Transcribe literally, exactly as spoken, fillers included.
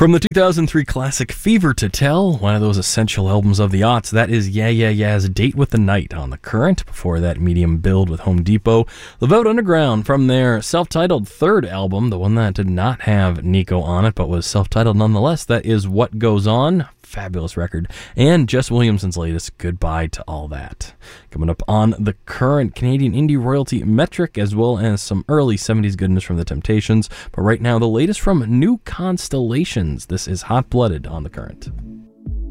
From the two thousand three classic Fever to Tell, one of those essential albums of the aughts, that is Yeah Yeah Yeah's Date with the Night on The Current. Before that, Medium Build with Home Depot. The Velvet Underground from their self-titled third album, the one that did not have Nico on it, but was self-titled nonetheless, that is What Goes On. Fabulous record. And Jess Williamson's latest, Goodbye to All That. Coming up on The Current, Canadian indie royalty Metric, as well as some early seventies goodness from The Temptations. But right now, the latest from New Constellations. This is Hot Blooded on The Current.